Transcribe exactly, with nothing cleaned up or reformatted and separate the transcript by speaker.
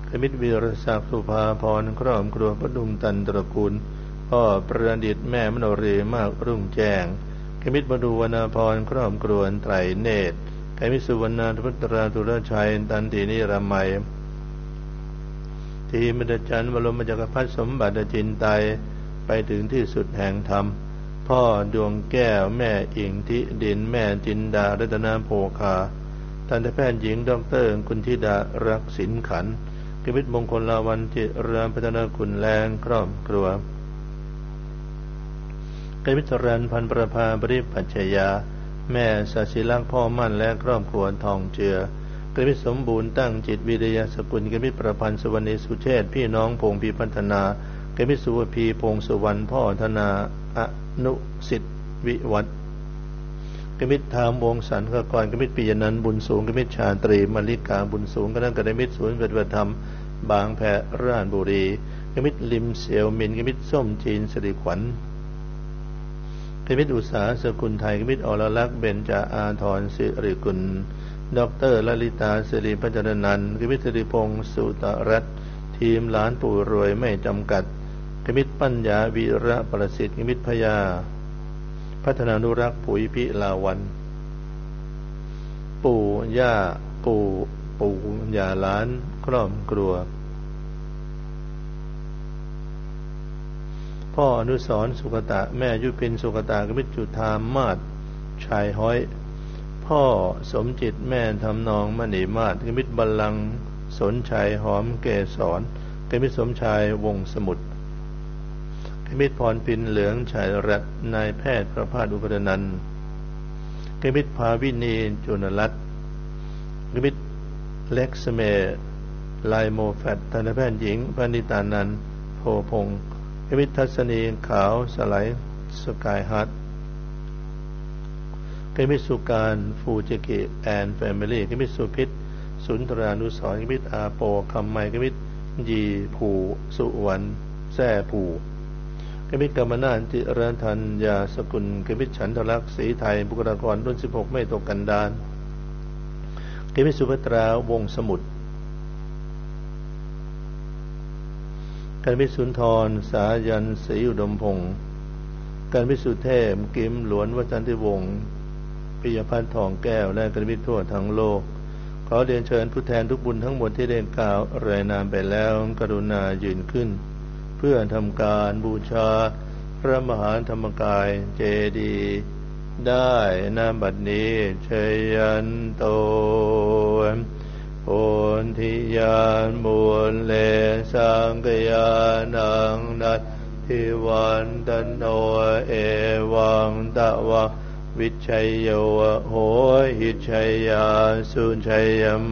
Speaker 1: กมิตรวีรศักดิ์สุภาพรครอบครัวพดุงตันตระกูลพ่อประดิษฐ์แม่มโนรีมากรุ่งแจ้งกมิตรบดูวนาพรครอบครัวไตรเนตรกมิตรสุวรรณพุตราธุรชัยตันตินิรมัยทีมดจันทร์บรมจักรพรรดิสมบัติจินไตยไปถึงที่สุดแห่งธรรมพ่อดวงแก้วแม่อิงทิดินแม่จินดารัตนาโภคาทันตแพทย์หญิงดรคุณธิดารักสินขันธ์กมิตรมงคลลาวันจิรามพัฒนาคุณแรงครอบครัวกมิตรรันพันประภาบริปัจฉยาแม่ศศิลักษ์พ่อมั่นและครอบครัวทองเจือกมิตรสมบูรณ์ตั้งจิตวิทยาสกุลกมิตรประพันธ์สุวรรณีสุเชษพี่น้องพงศ์พิพัฒนากมิตรสุวพีพงศ์สุวรรณพ่อธนาอนุสิทธิวิวัฒน์กมิตรทามวงสันขกรกมิตรปิยนันท์บุญสูงกมิตรชาตรีมลิกาบุญสูงคณะกรมิตรศูนย์ปฏิบัติธรรมบางแพราชบุรีกมิตรลิมเสียวมินกมิตรส้มจีนสิริขวัญกมิตรอุษาสกุลไทยกมิตรอรลักษณ์เบญจอาทรสิริกุลดรลลิตาสิริพัชรนันท์กมิตรสิริพงศ์สุตรัตน์ทีมหลานปู่รวยไม่จำกัดกมิตรปัญญาวีระประสิทธิ์กมิตรพยาพัฒนานุรักษ์ปุ๋ยพิลาวันปู่ย่าปู่ปู่ย่าหลานครอบครัวพ่ออนุสรณ์สุขตะแม่ยุพินสุขตะกมิตรจุฑามาศชายห้อยพ่อสมจิตแม่ทำนองมณีมาศกมิตรบัลลังก์สนชัยหอมเกษรกมิตรสมชายวงสมุทรกมิตรพรพินเหลืองชัยรัตน์นายแพทย์ประภาสอุปรนันท์กมิตรภาวินีจุลรัตน์กมิตรเล็กสเมไลโมแฟตทันตแพทย์หญิงพนิตานันท์โพพงศ์กมิตรทัศนีขาวสไลสกายฮัทกมิตรสุการฟูจิกิแอนแฟมิลี่กมิตรสุพิษสุนทรานุสรณ์กมิตรอาโปคำไมกมิตรยีผูสุวรรณแซ่ผูกมิตรกรรมนาถจิรทัญญาสกุลกมิตรฉันทลักษณ์ศรีไทยบุคลากรรุ่นสิบหกไม่ตกกันดารกมิตรสุภัตราวงสมุทรกมิตรสุนทรสายันศรีอุดมพงศ์กมิตรสุเทพกิมหลวนวจันทิวงศ์ปิยพันธ์ทองแก้วและกมิตรทั่วทั้งโลกขอเรียนเชิญผู้แทนทุกบุญทั้งหมดที่ได้กล่าวรายนามไปแล้วกรุณายืนขึ้นเพื่อทำการบูชาพระมหาธรรมกายเจดีย์ได้ณบัดนี้ชยันโตโพธิญาณมูลเลสังกยานังนัตถิวันตโนเอวังตะวะวิชัยโยโหหิชัยยาสุชัยย